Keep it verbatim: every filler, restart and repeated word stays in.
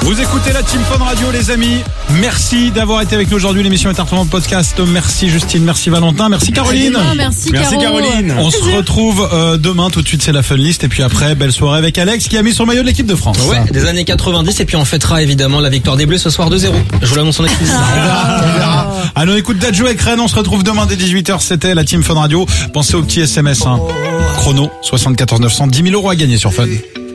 Vous écoutez la Team Fun Radio, les amis. Merci d'avoir été avec nous aujourd'hui. L'émission est en podcast. Merci Justine, merci Valentin, merci Caroline. Demain, merci, merci Caro. Caroline. On se retrouve euh, demain. Tout de suite, c'est la Fun List. Et puis après, belle soirée avec Alex qui a mis son maillot de l'équipe de France. Ouais, des années quatre-vingt-dix. Et puis on fêtera évidemment la victoire des Bleus ce soir deux zéro. Je vous l'annonce en exclusivité. On verra, on verra. Allez, on écoute Dadju avec Rennes. On se retrouve demain dès dix-huit heures. C'était la Team Fun Radio. Pensez au petit S M S, hein. Chrono, soixante-quatorze neuf cents, dix mille euros à gagner sur Fun.